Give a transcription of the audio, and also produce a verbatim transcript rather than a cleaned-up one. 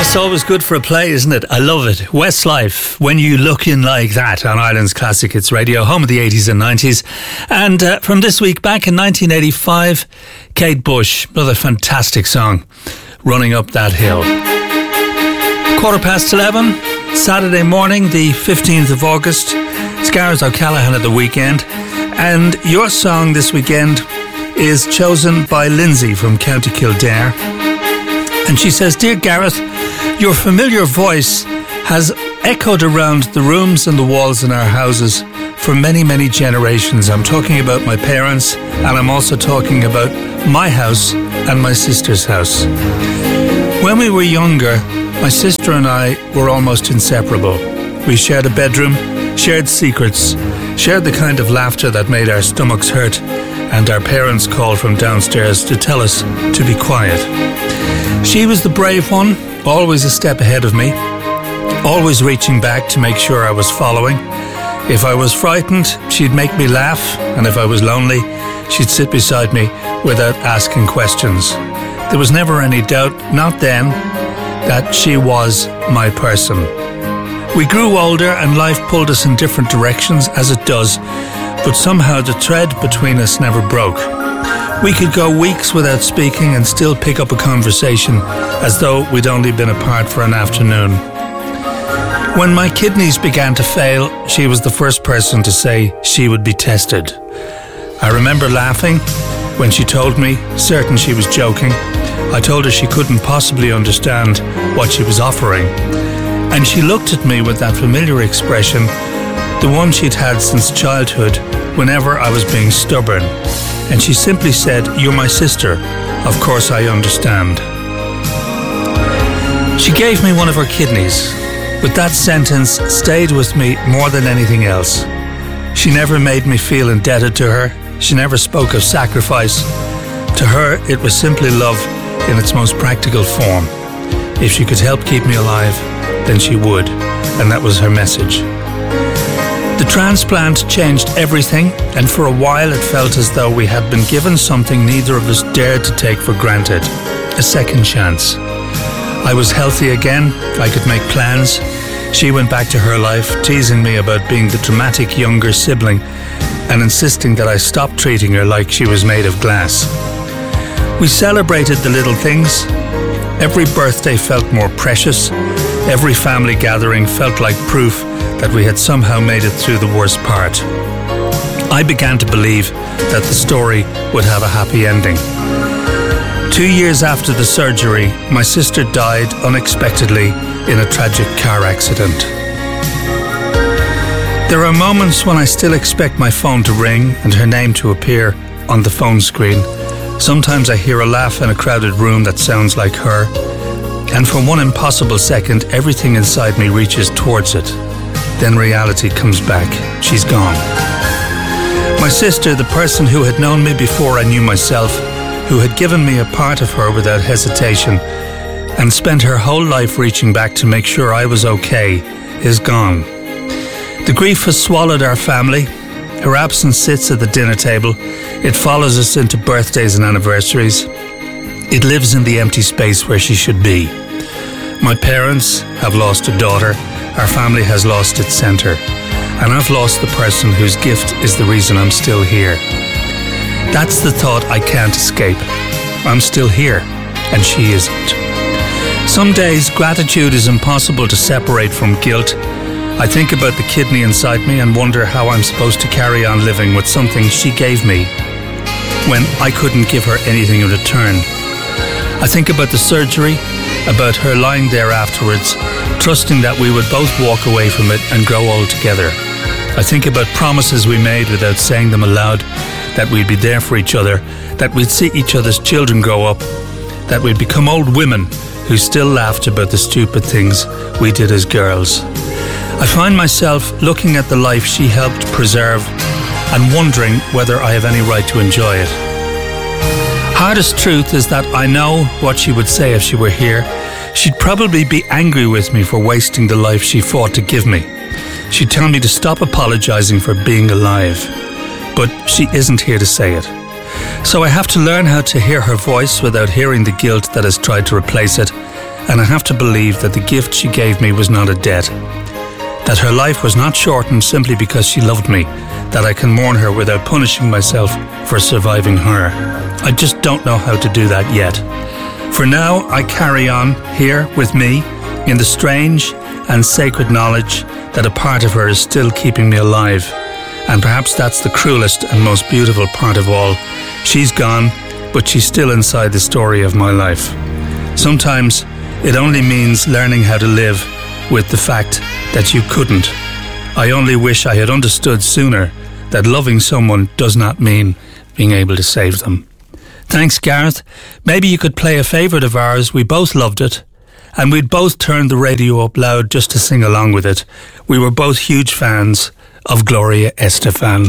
It's always good for a play, isn't it? I love it. Westlife, When You Lookin' Like That on Ireland's Classic Hits Radio, home of the eighties and nineties. And uh, from this week, back in nineteen eighty-five, Kate Bush, another fantastic song, Running Up That Hill. Quarter past eleven, Saturday morning, the fifteenth of August. It's Gareth O'Callaghan at the weekend. And your song this weekend is chosen by Lindsay from County Kildare. And she says, "Dear Gareth, your familiar voice has echoed around the rooms and the walls in our houses for many, many generations. I'm talking about my parents, and I'm also talking about my house and my sister's house. When we were younger, my sister and I were almost inseparable. We shared a bedroom, shared secrets, shared the kind of laughter that made our stomachs hurt, and our parents called from downstairs to tell us to be quiet. She was the brave one, always a step ahead of me, always reaching back to make sure I was following. If I was frightened, she'd make me laugh, and if I was lonely, she'd sit beside me without asking questions. There was never any doubt, not then, that she was my person. We grew older and life pulled us in different directions, as it does, but somehow the thread between us never broke. We could go weeks without speaking and still pick up a conversation as though we'd only been apart for an afternoon. When my kidneys began to fail, she was the first person to say she would be tested. I remember laughing when she told me, certain she was joking. I told her she couldn't possibly understand what she was offering. And she looked at me with that familiar expression, the one she'd had since childhood, whenever I was being stubborn. And she simply said, "You're my sister. Of course I understand." She gave me one of her kidneys, but that sentence stayed with me more than anything else. She never made me feel indebted to her. She never spoke of sacrifice. To her, it was simply love in its most practical form. If she could help keep me alive, then she would, and that was her message. The transplant changed everything, and for a while it felt as though we had been given something neither of us dared to take for granted, a second chance. I was healthy again, I could make plans. She went back to her life, teasing me about being the dramatic younger sibling and insisting that I stop treating her like she was made of glass. We celebrated the little things. Every birthday felt more precious. Every family gathering felt like proof that we had somehow made it through the worst part. I began to believe that the story would have a happy ending. Two years after the surgery, my sister died unexpectedly in a tragic car accident. There are moments when I still expect my phone to ring and her name to appear on the phone screen. Sometimes I hear a laugh in a crowded room that sounds like her, and for one impossible second, everything inside me reaches towards it. Then reality comes back. She's gone. My sister, the person who had known me before I knew myself, who had given me a part of her without hesitation, and spent her whole life reaching back to make sure I was okay, is gone. The grief has swallowed our family. Her absence sits at the dinner table. It follows us into birthdays and anniversaries. It lives in the empty space where she should be. My parents have lost a daughter. Our family has lost its centre. And I've lost the person whose gift is the reason I'm still here. That's the thought I can't escape. I'm still here, and she isn't. Some days, gratitude is impossible to separate from guilt. I think about the kidney inside me and wonder how I'm supposed to carry on living with something she gave me when I couldn't give her anything in return. I think about the surgery, about her lying there afterwards, trusting that we would both walk away from it and grow old together. I think about promises we made without saying them aloud, that we'd be there for each other, that we'd see each other's children grow up, that we'd become old women who still laughed about the stupid things we did as girls. I find myself looking at the life she helped preserve and wondering whether I have any right to enjoy it. Hardest truth is that I know what she would say if she were here. She'd probably be angry with me for wasting the life she fought to give me. She'd tell me to stop apologizing for being alive. But she isn't here to say it. So I have to learn how to hear her voice without hearing the guilt that has tried to replace it, and I have to believe that the gift she gave me was not a debt. That her life was not shortened simply because she loved me, that I can mourn her without punishing myself for surviving her. I just don't know how to do that yet. For now, I carry on here with me in the strange and sacred knowledge that a part of her is still keeping me alive. And perhaps that's the cruelest and most beautiful part of all. She's gone, but she's still inside the story of my life. Sometimes it only means learning how to live with the fact that you couldn't. I only wish I had understood sooner that loving someone does not mean being able to save them. Thanks, Gareth. Maybe you could play a favourite of ours. We both loved it, and we'd both turned the radio up loud just to sing along with it. We were both huge fans of Gloria Estefan.